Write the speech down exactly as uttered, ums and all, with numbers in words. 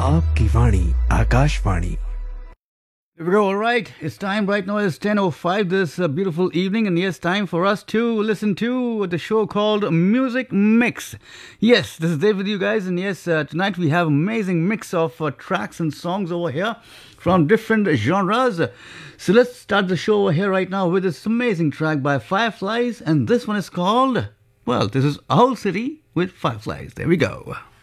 आपकी वाणी Akashvani. There we go. All right. It's time right now. It's ten oh five this uh, beautiful evening. And yes, time for us to listen to the show called Music Mix. Yes, this is Dave with you guys. And yes, uh, tonight we have amazing mix of uh, tracks and songs over here from different genres. So let's start the show over here right now with this amazing track by Fireflies. And this one is called, well, this is Owl City with Fireflies. There we go.